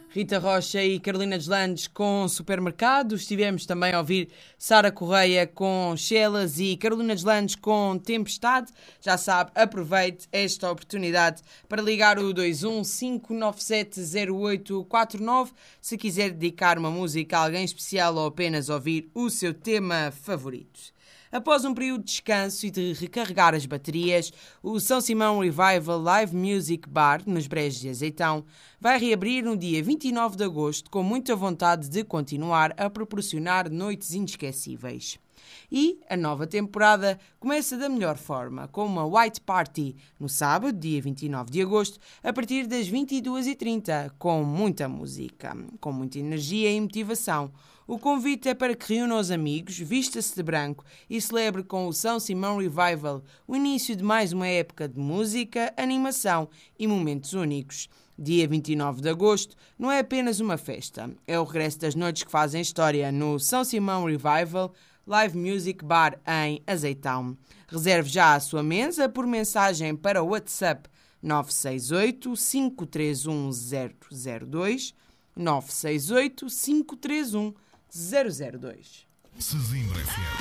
Rita Rocha e Carolina Deslandes com Supermercado. Estivemos também a ouvir Sara Correia com Chelas e Carolina Deslandes com Tempestade. Já sabe, aproveite esta oportunidade para ligar o 215970849 se quiser dedicar uma música a alguém especial ou apenas ouvir o seu tema favorito. Após um período de descanso e de recarregar as baterias, o São Simão Revival Live Music Bar, nos Brejos de Azeitão, vai reabrir no dia 29 de agosto com muita vontade de continuar a proporcionar noites inesquecíveis. E a nova temporada começa da melhor forma, com uma White Party no sábado, dia 29 de agosto, a partir das 22h30, com muita música, com muita energia e motivação. O convite é para que reúna os amigos, vista-se de branco e celebre com o São Simão Revival o início de mais uma época de música, animação e momentos únicos. Dia 29 de agosto não é apenas uma festa, é o regresso das noites que fazem história no São Simão Revival Live Music Bar em Azeitão. Reserve já a sua mesa por mensagem para o WhatsApp 968 531 002 968 531 002. Sesimbra FM.